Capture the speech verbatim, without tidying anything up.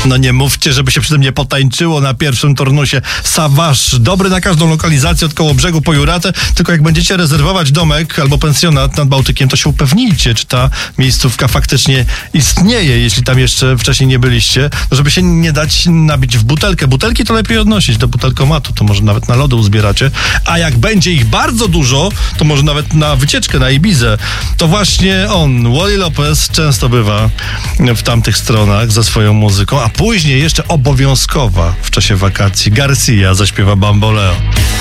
No nie mówcie, żeby się przy tym nie potańczyło na pierwszym turnusie. Savage, dobry na każdą lokalizację od koło brzegu po Juratę, tylko jak będziecie rezerwować domek albo pensjonat nad Bałtykiem, to się upewnijcie, czy ta miejscówka faktycznie istnieje, jeśli tam jeszcze wcześniej nie byliście, no żeby się nie dać nabić w butelkę. Butelki to lepiej odnosić do butelkomatu, to może nawet na lody uzbieracie, a jak będzie ich bardzo dużo, to może nawet na wycieczkę na Ibizę. To właśnie on, Wally Lopez, często bywa w tamtych stronach ze swoją muzyką, a później jeszcze obowiązkowa w czasie wakacji Garcia zaśpiewa Bamboleo.